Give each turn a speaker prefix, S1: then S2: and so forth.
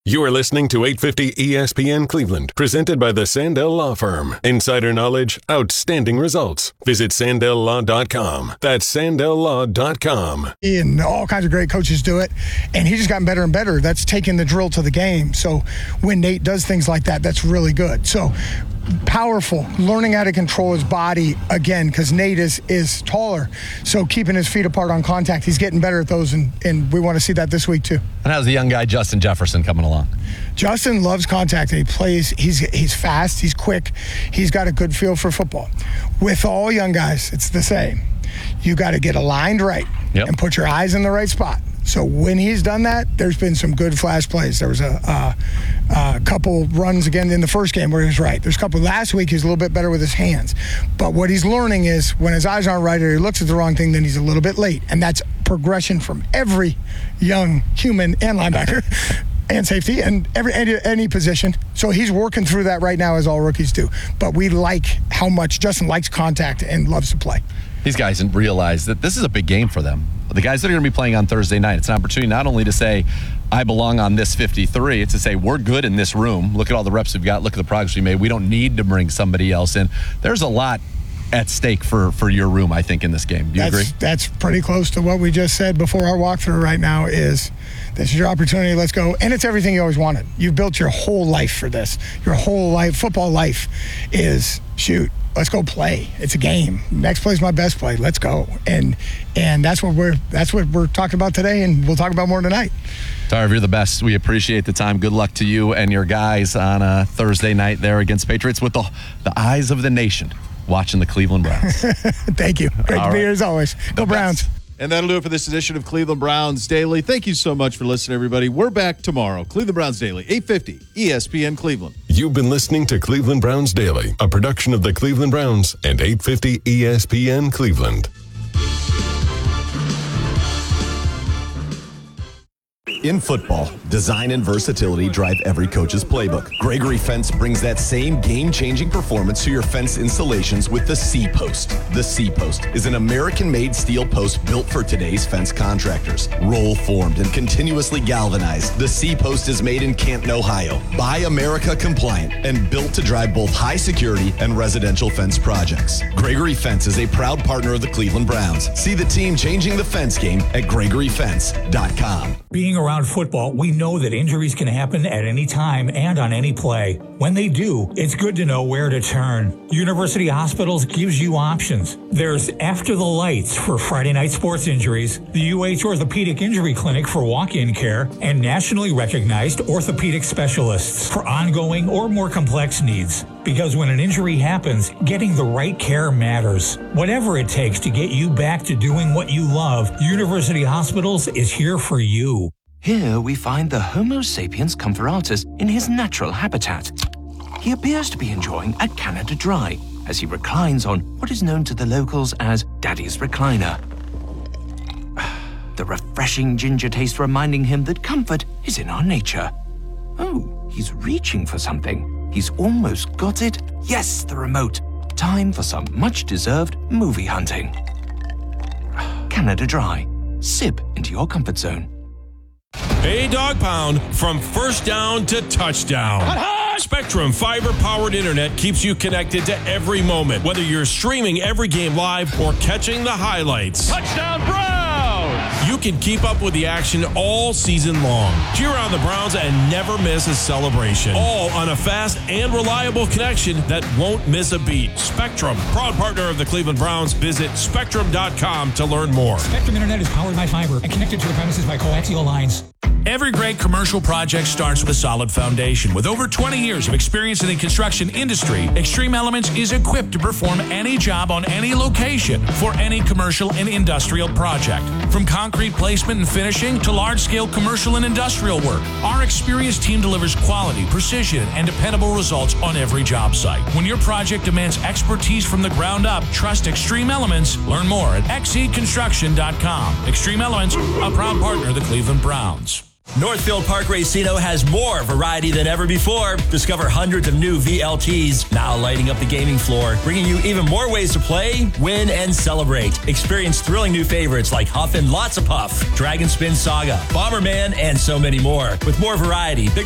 S1: You are listening to 850 ESPN Cleveland, presented by the Sandell Law Firm. Insider knowledge, outstanding results. Visit SandellLaw.com. That's SandellLaw.com.
S2: And all kinds of great coaches do it, and he's just gotten better and better. That's taking the drill to the game. So when Nate does things like that, that's really good. So powerful, learning how to control his body again, because Nate is taller. So keeping his feet apart on contact, he's getting better at those, and we want to see that this week too.
S3: And how's the young guy Justin Jefferson coming along?
S2: Justin loves contact. He plays. He's fast. He's quick. He's got a good feel for football. With all young guys, it's the same. You got to get aligned right and put your eyes in the right spot. So when he's done that, there's been some good flash plays. There was a couple runs again in the first game where he was right. There's a couple last week. He's a little bit better with his hands. But what he's learning is when his eyes aren't right or he looks at the wrong thing, then he's a little bit late. And that's progression from every young human and linebacker and safety and any position. So he's working through that right now, as all rookies do. But we like how much Justin likes contact and loves to play.
S3: These guys didn't realize that this is a big game for them. The guys that are going to be playing on Thursday night, it's an opportunity not only to say, I belong on this 53, it's to say, we're good in this room. Look at all the reps we've got. Look at the progress we made. We don't need to bring somebody else in. There's a lot at stake for your room, I think, in this game. Do you agree?
S2: That's pretty close to what we just said before our walkthrough right now is this is your opportunity. Let's go. And it's everything you always wanted. You've built your whole life for this. Your whole life, football life is shoot. Let's go play. It's a game. Next play is my best play. Let's go. And that's what we're talking about today, and we'll talk about more tonight.
S3: Tarv, you're the best. We appreciate the time. Good luck to you and your guys on a Thursday night there against Patriots with the eyes of the nation watching the Cleveland Browns.
S2: Thank you. Great to be here as always. Go Browns.
S4: And that'll do it for this edition of Cleveland Browns Daily. Thank you so much for listening, everybody. We're back tomorrow. Cleveland Browns Daily, 850 ESPN Cleveland.
S1: You've been listening to Cleveland Browns Daily, a production of the Cleveland Browns and 850 ESPN Cleveland.
S5: In football, design and versatility drive every coach's playbook. Gregory Fence brings that same game-changing performance to your fence installations with the C-Post. The C-Post is an American-made steel post built for today's fence contractors. Roll-formed and continuously galvanized, the C-Post is made in Canton, Ohio. Buy America compliant and built to drive both high security and residential fence projects. Gregory Fence is a proud partner of the Cleveland Browns. See the team changing the fence game at GregoryFence.com.
S6: Being around football, we know that injuries can happen at any time and on any play. When they do, it's good to know where to turn. University Hospitals gives you options. There's After the Lights for Friday night sports injuries, the UH Orthopedic Injury Clinic for walk-in care, and nationally recognized orthopedic specialists for ongoing or more complex needs. Because when an injury happens, getting the right care matters. Whatever it takes to get you back to doing what you love, University Hospitals is here for you.
S7: Here we find the Homo sapiens comparatus in his natural habitat. He appears to be enjoying a Canada Dry as he reclines on what is known to the locals as Daddy's Recliner. The refreshing ginger taste reminding him that comfort is in our nature. Oh, he's reaching for something. He's almost got it. Yes, the remote. Time for some much-deserved movie hunting. Canada Dry. Sip into your comfort zone.
S8: Hey, Dog Pound, from first down to touchdown. Spectrum fiber-powered internet keeps you connected to every moment, whether you're streaming every game live or catching the highlights.
S9: Touchdown Browns!
S8: You can keep up with the action all season long. Cheer on the Browns and never miss a celebration. All on a fast and reliable connection that won't miss a beat. Spectrum, proud partner of the Cleveland Browns. Visit Spectrum.com to learn more.
S6: Spectrum Internet is powered by fiber and connected to the premises by coaxial lines.
S10: Every great commercial project starts with a solid foundation. With over 20 years of experience in the construction industry, Extreme Elements is equipped to perform any job on any location for any commercial and industrial project. From concrete placement and finishing to large-scale commercial and industrial work, our experienced team delivers quality, precision, and dependable results on every job site. When your project demands expertise from the ground up, trust Extreme Elements. Learn more at xeconstruction.com. Extreme Elements, a proud partner of the Cleveland Browns.
S11: Northfield Park Racino has more variety than ever before. Discover hundreds of new VLTs now lighting up the gaming floor, bringing you even more ways to play, win, and celebrate. Experience thrilling new favorites like Huff and Lots of Puff, Dragon Spin Saga, Bomberman, and so many more. With more variety, bigger